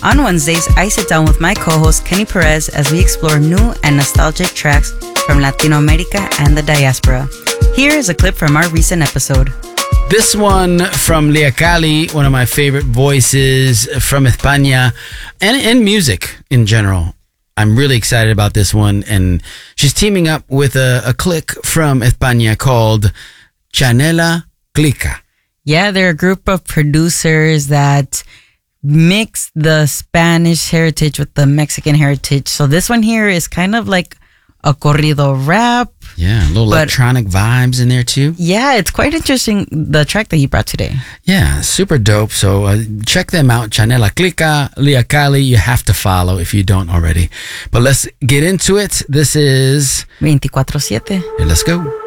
On Wednesdays, I sit down with my co-host Kenny Perez as we explore new and nostalgic tracks from Latino America and the diaspora. Here is a clip from our recent episode. This one from Lia Cali, one of my favorite voices from España and music in general. I'm really excited about this one, and she's teaming up with a clique from España called Chanela Clica. Yeah, they're a group of producers that mix the Spanish heritage with the Mexican heritage. So this one here is kind of like a corrido rap. Yeah, a little electronic vibes in there too. Yeah, it's quite interesting, the track that you brought today. Yeah, super dope. So check them out. Chanela Clica, Lia Cali. You have to follow if you don't already. But let's get into it. This is 24/7. Let's go.